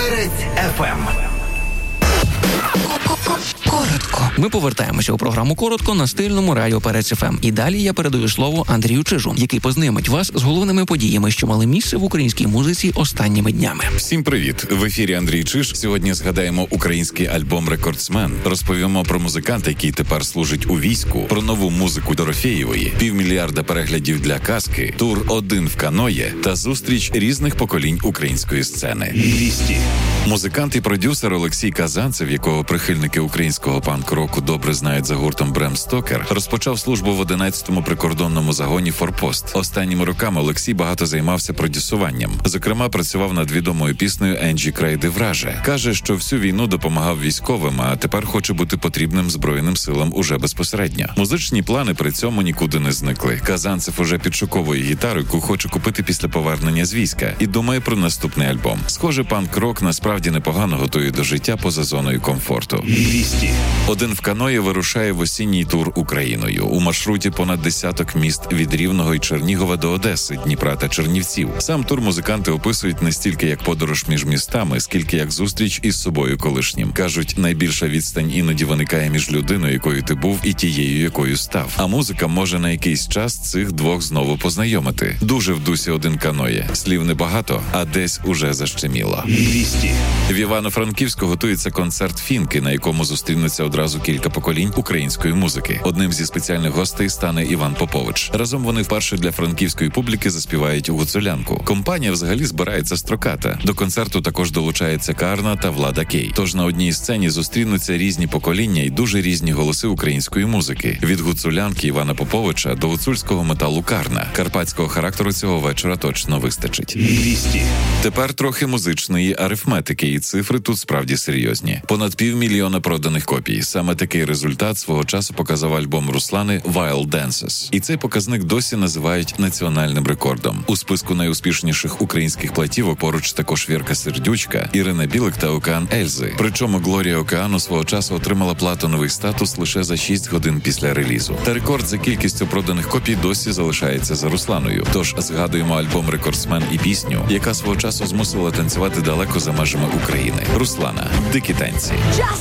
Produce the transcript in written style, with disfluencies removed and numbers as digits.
Перець ФМ. Коротко. Ми повертаємося у програму «Коротко» на стильному радіо Перець ФМ. І далі я передаю слово Андрію Чижу, який познайомить вас з головними подіями, що мали місце в українській музиці останніми днями. Всім привіт! В ефірі Андрій Чиж. Сьогодні згадаємо український альбом «Рекордсмен». Розповімо про музиканта, який тепер служить у війську, про нову музику Дорофєєвої, 500 000 переглядів для казки, тур «Один в каное» та зустріч різних поколінь української сцени. Вісті. Музикант і продюсер Олексій Казанцев, якого прихильники українського панк-року добре знають за гуртом Брем Стокер, розпочав службу в 11-му прикордонному загоні «Форпост». Останніми роками Олексій багато займався продюсуванням. Зокрема, працював над відомою піснею Енджі Крейди «Враже». Каже, що всю війну допомагав військовим, а тепер хоче бути потрібним Збройним силам уже безпосередньо. Музичні плани при цьому нікуди не зникли. Казанцев уже підшуковує гітару, яку хоче купити після повернення з війська, і думає про наступний альбом. Схоже, панк-рок насправді непогано готує до життя поза зоною комфорту. Вісті. «Один в каное» вирушає в осінній тур Україною. У маршруті понад десяток міст від Рівного і Чернігова до Одеси, Дніпра та Чернівців. Сам тур музиканти описують не стільки як подорож між містами, скільки як зустріч із собою колишнім. Кажуть, найбільша відстань іноді виникає між людиною, якою ти був, і тією, якою став. А музика може на якийсь час цих двох знову познайомити. Дуже в дусі «Один каное». Слів небагато, а десь уже защеміло. Вісті. В Івано-Франківську готується концерт «Фінки», на якому зустрінуться одразу кілька поколінь української музики. Одним зі спеціальних гостей стане Іван Попович. Разом вони вперше для франківської публіки заспівають гуцулянку. Компанія взагалі збирається строката. До концерту також долучається Карна та Влада Кей. Тож на одній сцені зустрінуться різні покоління і дуже різні голоси української музики. Від гуцулянки Івана Поповича до гуцульського металу Карна. Карпатського характеру цього вечора точно вистачить. Вісті. Тепер трохи музичної арифметики, і цифри тут справді серйозні. Понад 500 000 проданих копій. Саме такий результат свого часу показав альбом Руслани «Wild Dances». І цей показник досі називають національним рекордом. У списку найуспішніших українських платівок поруч також Вірка Сердючка, Ірина Білик та Океан Ельзи. Причому Глорія Океану свого часу отримала платиновий статус лише за 6 годин після релізу. Та рекорд за кількістю проданих копій досі залишається за Русланою. Тож згадуємо альбом «Рекордсмен» і пісню, яка свого часу змусила танцювати далеко за межами України. Руслана. Дикі танці.